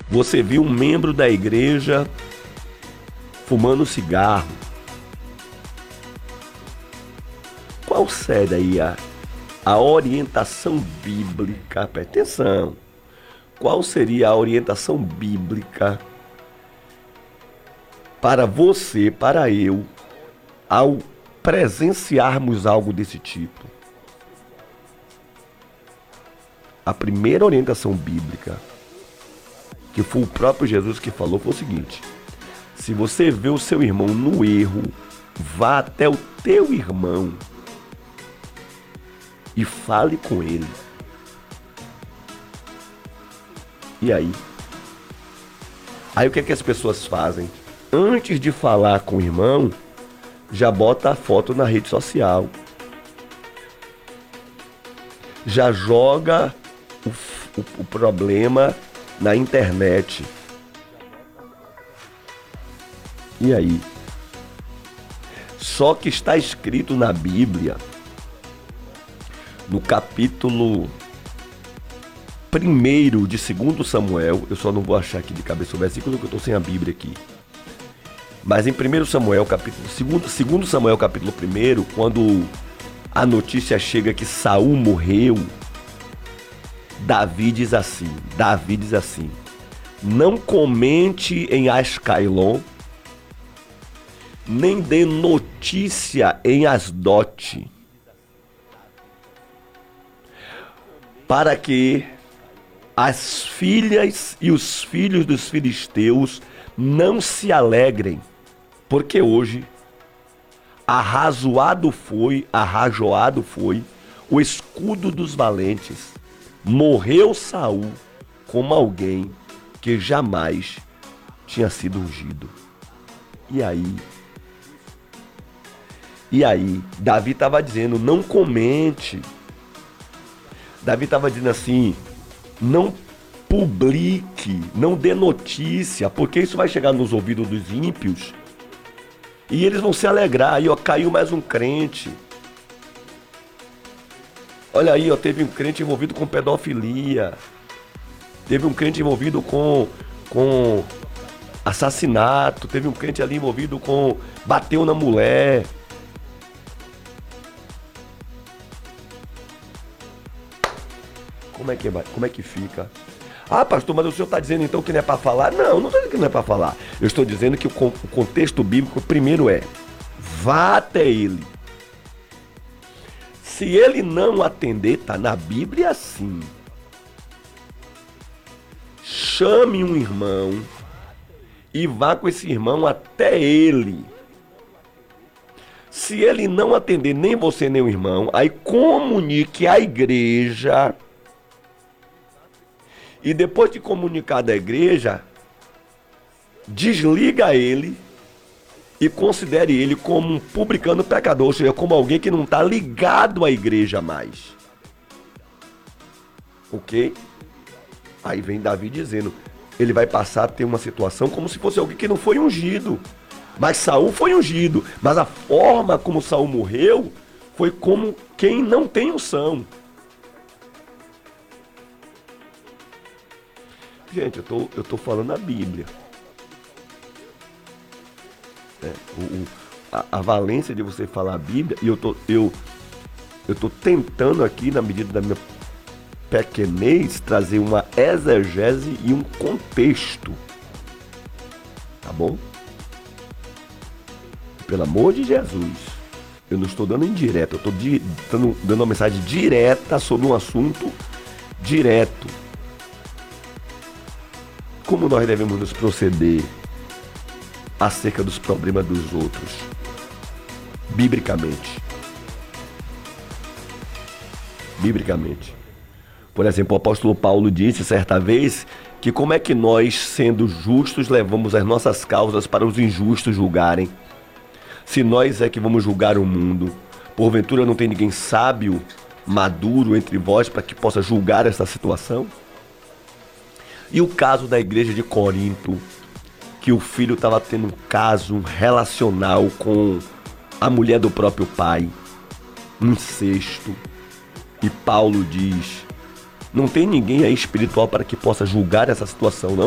Você viu um membro da igreja fumando cigarro. Qual seria aí a orientação bíblica? Presta atenção. Qual seria a orientação bíblica para você, para eu, ao presenciarmos algo desse tipo? A primeira orientação bíblica, que foi o próprio Jesus que falou, foi o seguinte: se você vê o seu irmão no erro, vá até o teu irmão e fale com ele. E aí? Aí o que é que as pessoas fazem? Antes de falar com o irmão, já bota a foto na rede social. Já joga o problema na internet. E aí? Só que está escrito na Bíblia, no capítulo 1 de 2 Samuel, eu só não vou achar aqui de cabeça o versículo que eu estou sem a Bíblia aqui. Mas em 1 Samuel, capítulo 2 Samuel, capítulo 1, quando a notícia chega que Saul morreu, Davi diz assim: não comente em Ascalon, nem dê notícia em Asdote, para que as filhas e os filhos dos filisteus não se alegrem, porque hoje arrajoado foi o escudo dos valentes. Morreu Saul como alguém que jamais tinha sido ungido. E aí, Davi estava dizendo, não comente. Davi estava dizendo assim, não publique, não dê notícia, porque isso vai chegar nos ouvidos dos ímpios e eles vão se alegrar. Aí, ó, caiu mais um crente. Olha aí, ó, teve um crente envolvido com pedofilia. Teve um crente envolvido com assassinato. Teve um crente ali envolvido com... bateu na mulher. Como é que fica? Ah, pastor, mas o senhor está dizendo então que não é para falar? Não, não estou dizendo que não é para falar. Eu estou dizendo que o contexto bíblico primeiro é: vá até ele. Se ele não atender, está na Bíblia assim. Chame um irmão e vá com esse irmão até ele. Se ele não atender, nem você nem o irmão, aí comunique à igreja. E depois de comunicar da igreja, desliga ele e considere ele como um publicano pecador, ou seja, como alguém que não está ligado à igreja mais. Ok? Aí vem Davi dizendo, ele vai passar a ter uma situação como se fosse alguém que não foi ungido. Mas Saul foi ungido, mas a forma como Saul morreu foi como quem não tem unção. Gente, eu tô falando a Bíblia. A valência de você falar a Bíblia, e eu tô tentando aqui, na medida da minha pequenez, trazer uma exegese e um contexto. Tá bom? Pelo amor de Jesus, eu não estou dando indireta, eu estou dando uma mensagem direta sobre um assunto direto. Como nós devemos nos proceder acerca dos problemas dos outros, biblicamente. Por exemplo, o apóstolo Paulo disse certa vez que como é que nós, sendo justos, levamos as nossas causas para os injustos julgarem? Se nós é que vamos julgar o mundo, porventura não tem ninguém sábio, maduro entre vós para que possa julgar essa situação? E o caso da igreja de Corinto, que o filho estava tendo um caso relacional com a mulher do próprio pai, um incesto, e Paulo diz, não tem ninguém aí espiritual para que possa julgar essa situação, não.